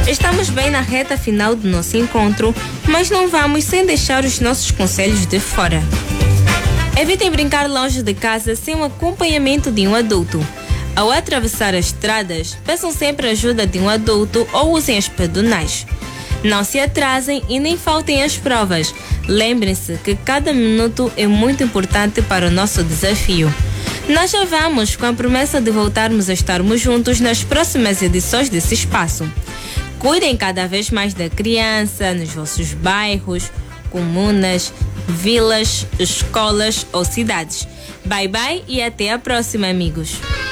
Estamos bem na reta final do nosso encontro, mas não vamos sem deixar os nossos conselhos de fora. Evitem brincar longe de casa sem o acompanhamento de um adulto. Ao atravessar as estradas, peçam sempre a ajuda de um adulto ou usem as pedonais. Não se atrasem e nem faltem às provas. Lembrem-se que cada minuto é muito importante para o nosso desafio. Nós já vamos com a promessa de voltarmos a estarmos juntos nas próximas edições desse espaço. Cuidem cada vez mais da criança nos vossos bairros, comunas, vilas, escolas ou cidades. Bye bye e até a próxima, amigos.